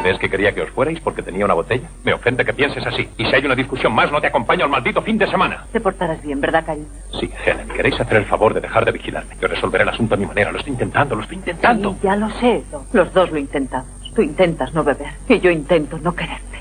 ¿Crees que quería que os fuerais porque tenía una botella? Me ofende que pienses así. Y si hay una discusión más, no te acompaño al maldito fin de semana. Te portarás bien, ¿verdad, cariño? Sí, Helen, ¿queréis hacer el favor de dejar de vigilarme? Yo resolveré el asunto a mi manera. Lo estoy intentando. Sí, ya lo sé. Los dos lo intentamos. Tú intentas no beber y yo intento no quererte.